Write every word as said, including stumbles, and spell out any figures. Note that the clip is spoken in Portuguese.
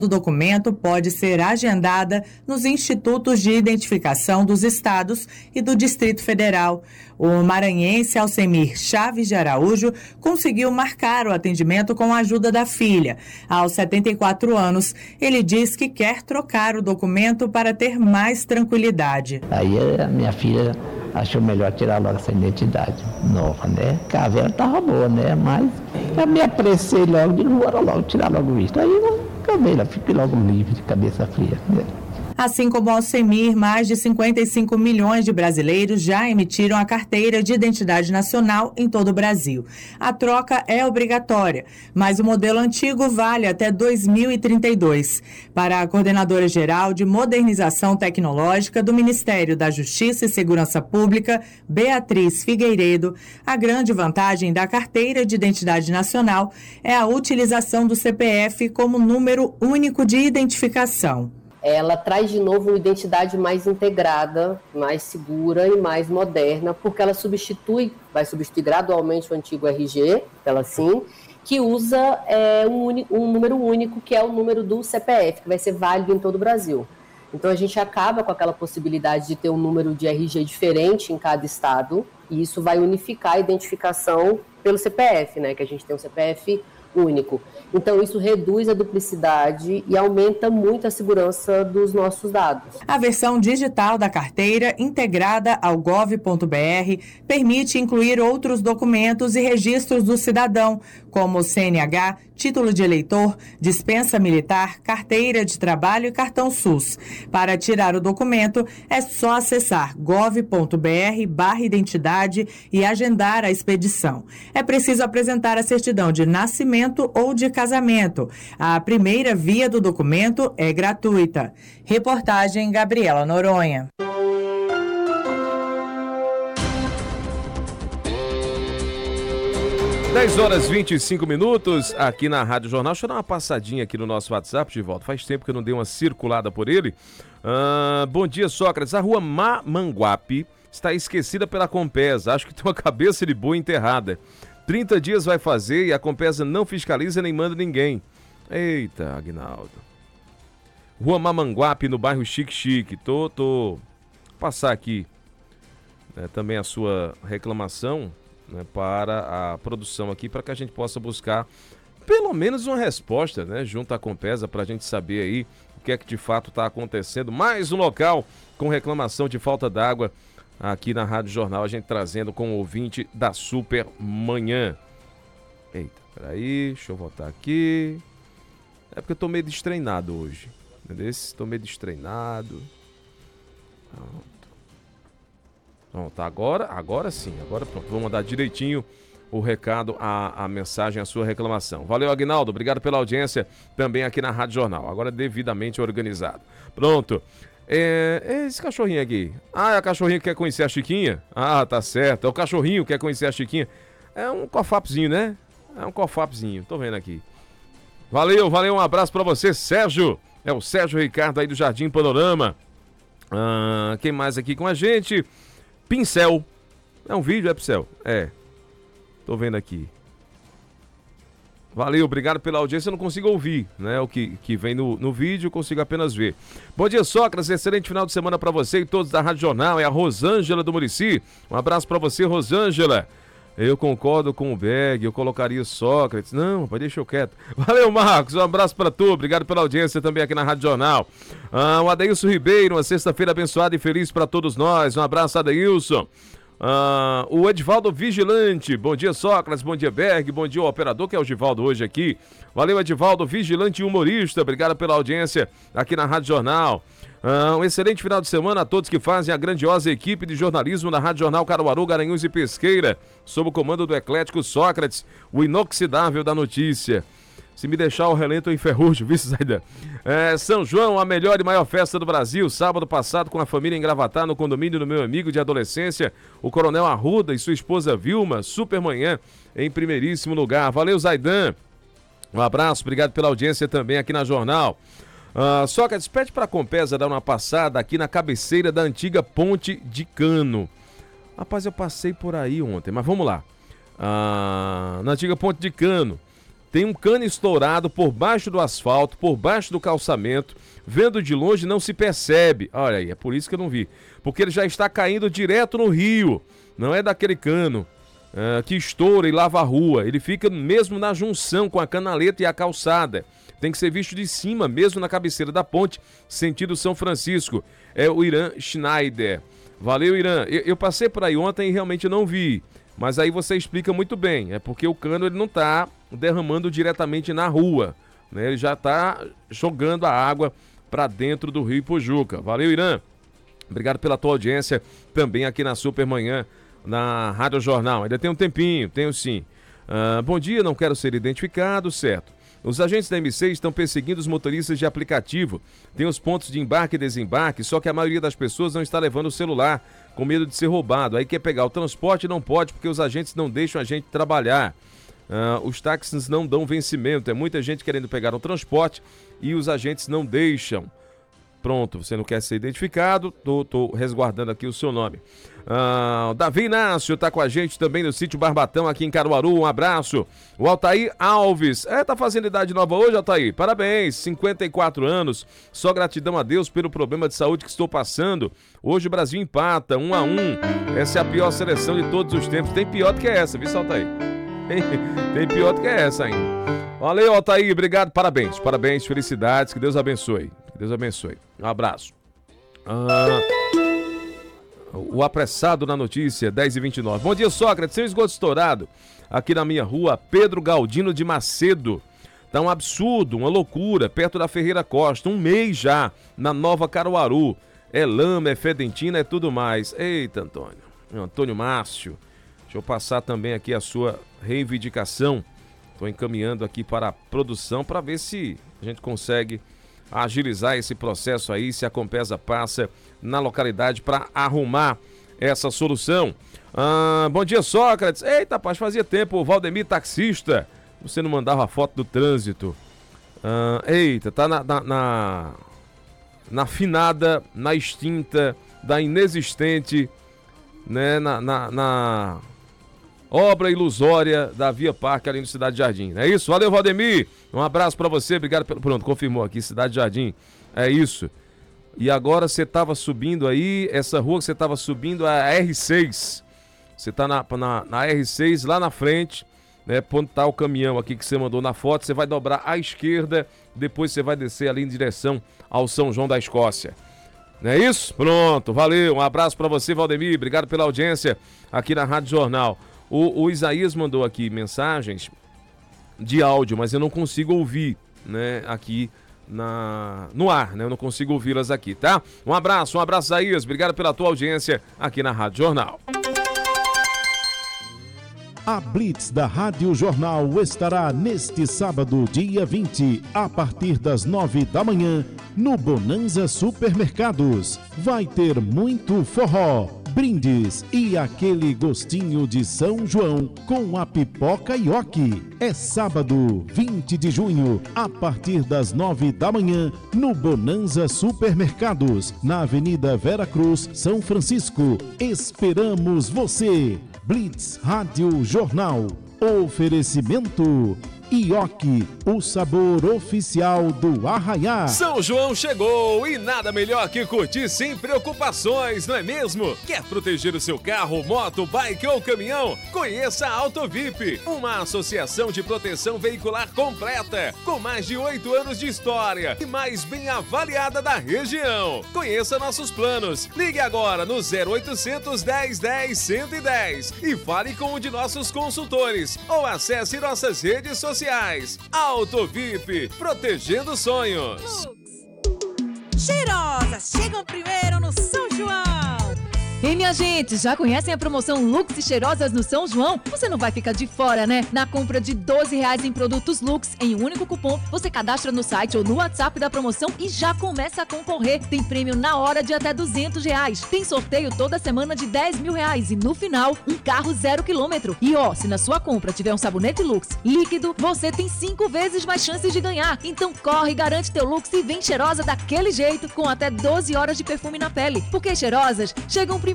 do documento pode ser agendada nos institutos de identificação dos estados e do Distrito Federal. O maranhense Alcemir Chaves de Araújo conseguiu marcar o atendimento com a ajuda da filha. Aos setenta e quatro anos, ele diz que quer trocar o documento para ter mais tranquilidade. Aí a minha filha achou melhor tirar logo essa identidade nova, né? Porque a velha estava boa, né? Mas eu me apressei logo, de bora logo tirar logo isso. Aí eu acabei lá, fiquei logo livre, de cabeça fria, né? Assim como Alcemir, mais de cinquenta e cinco milhões de brasileiros já emitiram a carteira de identidade nacional em todo o Brasil. A troca é obrigatória, mas o modelo antigo vale até dois mil e trinta e dois. Para a Coordenadora Geral de Modernização Tecnológica do Ministério da Justiça e Segurança Pública, Beatriz Figueiredo, a grande vantagem da carteira de identidade nacional é a utilização do C P F como número único de identificação. Ela traz de novo uma identidade mais integrada, mais segura e mais moderna, porque ela substitui, vai substituir gradualmente o antigo R G, ela sim, que usa é, um, único, um número único, que é o número do C P F, que vai ser válido em todo o Brasil. Então a gente acaba com aquela possibilidade de ter um número de R G diferente em cada estado, e isso vai unificar a identificação pelo C P F, né, que a gente tem um C P F único. Então, isso reduz a duplicidade e aumenta muito a segurança dos nossos dados. A versão digital da carteira, integrada ao gov ponto br, permite incluir outros documentos e registros do cidadão, como C N H, título de eleitor, dispensa militar, carteira de trabalho e cartão SUS. Para tirar o documento, é só acessar gov ponto br barra identidade e agendar a expedição. É preciso apresentar a certidão de nascimento ou de casamento. A primeira via do documento é gratuita. Reportagem Gabriela Noronha. dez horas e vinte e cinco minutos aqui na Rádio Jornal. Deixa eu dar uma passadinha aqui no nosso WhatsApp de volta. Faz tempo que eu não dei uma circulada por ele. Ah, bom dia, Sócrates. A rua Mamanguape está esquecida pela Compesa. Acho que tem uma cabeça de boi enterrada. trinta dias vai fazer e a Compesa não fiscaliza nem manda ninguém. Eita, Aguinaldo. Rua Mamanguape, no bairro Chique Chique. Tô, tô... Vou passar aqui, né, também a sua reclamação, né, para a produção aqui, para que a gente possa buscar pelo menos uma resposta, né, junto à Compesa, para a gente saber aí o que é que de fato está acontecendo. Mais um local com reclamação de falta d'água aqui na Rádio Jornal, a gente trazendo com o ouvinte da Super Manhã. Eita, peraí, deixa eu voltar aqui. É porque eu tô meio destreinado hoje. Entendeu? Tô meio destreinado. Pronto. Pronto, agora, agora sim, agora pronto. Vou mandar direitinho o recado, a, a mensagem, a sua reclamação. Valeu, Aguinaldo, obrigado pela audiência também aqui na Rádio Jornal. Agora devidamente organizado. Pronto. É, esse cachorrinho aqui. Ah, é o cachorrinho que quer conhecer a Chiquinha? Ah, tá certo. É o cachorrinho que quer conhecer a Chiquinha. É um cofapzinho, né? É um cofapzinho. Tô vendo aqui. Valeu, valeu. Um abraço pra você, Sérgio. É o Sérgio Ricardo aí do Jardim Panorama. Ah, quem mais aqui com a gente? Pincel. É um vídeo, é, Pincel? É. Tô vendo aqui. Valeu, obrigado pela audiência. Eu não consigo ouvir, né? O que, que vem no, no vídeo, eu consigo apenas ver. Bom dia, Sócrates. Excelente final de semana para você e todos da Rádio Jornal. É a Rosângela do Murici. Um abraço para você, Rosângela. Eu concordo com o Berg, eu colocaria o Sócrates. Não, mas deixa eu quieto. Valeu, Marcos. Um abraço para tu. Obrigado pela audiência também aqui na Rádio Jornal. Ah, o Adeilson Ribeiro, uma sexta-feira abençoada e feliz para todos nós. Um abraço, Adeilson. Uh, o Edivaldo Vigilante, bom dia, Sócrates, bom dia, Berg, bom dia, o operador, que é o Givaldo hoje aqui. Valeu, Edivaldo Vigilante e humorista, obrigado pela audiência aqui na Rádio Jornal. Uh, um excelente final de semana a todos que fazem a grandiosa equipe de jornalismo da Rádio Jornal Caruaru, Garanhuns e Pesqueira, sob o comando do eclético Sócrates, o inoxidável da notícia. Se me deixar o relento eu enferrujo, viu, Zaidan? É, São João, a melhor e maior festa do Brasil, sábado passado com a família em Gravatá, no condomínio do meu amigo de adolescência, o Coronel Arruda e sua esposa Vilma, super manhã, em primeiríssimo lugar. Valeu, Zaidan. Um abraço, obrigado pela audiência também aqui na Jornal. Uh, Sócrates, pede para a Compesa dar uma passada aqui na cabeceira da antiga Ponte de Cano. Rapaz, eu passei por aí ontem, mas vamos lá. Uh, na antiga Ponte de Cano. Tem um cano estourado por baixo do asfalto, por baixo do calçamento. Vendo de longe não se percebe. Olha aí, é por isso que eu não vi. Porque ele já está caindo direto no rio. Não é daquele cano uh, que estoura e lava a rua. Ele fica mesmo na junção com a canaleta e a calçada. Tem que ser visto de cima, mesmo na cabeceira da ponte, sentido São Francisco. É o Irã Schneider. Valeu, Irã. Eu, eu passei por aí ontem e realmente não vi. Mas aí você explica muito bem. É porque o cano ele não está derramando diretamente na rua, né? Ele já está jogando a água para dentro do Rio Pujuca. Valeu, Irã. Obrigado pela tua audiência também aqui na Supermanhã, na Rádio Jornal. Ainda tem um tempinho, tenho sim. Uh, bom dia, não quero ser identificado, certo. Os agentes da M seis estão perseguindo os motoristas de aplicativo. Tem os pontos de embarque e desembarque, só que a maioria das pessoas não está levando o celular, com medo de ser roubado. Aí quer pegar o transporte e não pode, porque os agentes não deixam a gente trabalhar. Uh, os táxis não dão vencimento. É muita gente querendo pegar o transporte e os agentes não deixam. Pronto, você não quer ser identificado, tô, tô resguardando aqui o seu nome. Ah, Davi Inácio tá com a gente também no sítio Barbatão, aqui em Caruaru, um abraço. O Altair Alves, é, tá fazendo idade nova hoje, Altair? Parabéns, cinquenta e quatro anos, só gratidão a Deus pelo problema de saúde que estou passando. Hoje o Brasil empata, um a um, essa é a pior seleção de todos os tempos, tem pior do que essa, viu, Altair? Tem pior do que essa ainda. Valeu, Altair, obrigado, parabéns, parabéns, felicidades, que Deus abençoe. Deus abençoe. Um abraço. Ah, o apressado na notícia, dez e vinte e nove. Bom dia, Sócrates. Seu esgoto estourado aqui na minha rua, Pedro Galdino de Macedo. Tá um absurdo, uma loucura, perto da Ferreira Costa. Um mês já, na Nova Caruaru. É lama, é fedentina, é tudo mais. Eita, Antônio. Antônio Márcio. Deixa eu passar também aqui a sua reivindicação. Estou encaminhando aqui para a produção para ver se a gente consegue agilizar esse processo aí, se a Compesa passa na localidade para arrumar essa solução. Ah, bom dia, Sócrates. Eita, rapaz, fazia tempo, o Valdemir taxista, você não mandava a foto do trânsito. Ah, eita, tá na, na, na, na finada, na extinta, da inexistente, né, na, na, na obra ilusória da Via Parque ali no Cidade Jardim. É isso? Valeu, Valdemir. Um abraço pra você. Obrigado pelo... Pronto, confirmou aqui, Cidade Jardim. É isso. E agora você tava subindo aí, essa rua que você tava subindo, a R seis. Você tá na, na, na R seis, lá na frente, né? Onde tá o caminhão aqui que você mandou na foto. Você vai dobrar à esquerda, depois você vai descer ali em direção ao São João da Escócia. Não é isso? Pronto, valeu. Um abraço pra você, Valdemir. Obrigado pela audiência aqui na Rádio Jornal. O, o Isaías mandou aqui mensagens de áudio, mas eu não consigo ouvir, né, aqui na, no ar, né? Eu não consigo ouvi-las aqui, tá? Um abraço, um abraço, Isaías. Obrigado pela tua audiência aqui na Rádio Jornal. A Blitz da Rádio Jornal estará neste sábado, dia vinte, a partir das nove da manhã, no Bonanza Supermercados. Vai ter muito forró, brindes e aquele gostinho de São João com a pipoca Ioki. É sábado, vinte de junho, a partir das nove da manhã, no Bonanza Supermercados, na Avenida Vera Cruz, São Francisco. Esperamos você! Blitz Rádio Jornal. Oferecimento Ioki, o sabor oficial do Arraiá. São João chegou e nada melhor que curtir sem preocupações, não é mesmo? Quer proteger o seu carro, moto, bike ou caminhão? Conheça a AutoVip, uma associação de proteção veicular completa, com mais de oito anos de história e mais bem avaliada da região. Conheça nossos planos. Ligue agora no zero oitocentos, dez, dez, cento e dez e fale com um de nossos consultores ou acesse nossas redes sociais. AutoVip, protegendo sonhos. Cheirosas chegam primeiro no São João. Ei, minha gente, já conhecem a promoção Lux e Cheirosas no São João? Você não vai ficar de fora, né? Na compra de doze reais em produtos Lux, em um único cupom, você cadastra no site ou no WhatsApp da promoção e já começa a concorrer. Tem prêmio na hora de até duzentos reais. Tem sorteio toda semana de dez mil reais e no final, um carro zero quilômetro. E ó, se na sua compra tiver um sabonete Lux líquido, você tem cinco vezes mais chances de ganhar. Então corre, garante teu Lux e vem cheirosa daquele jeito, com até doze horas de perfume na pele. Porque cheirosas chegam primeiro.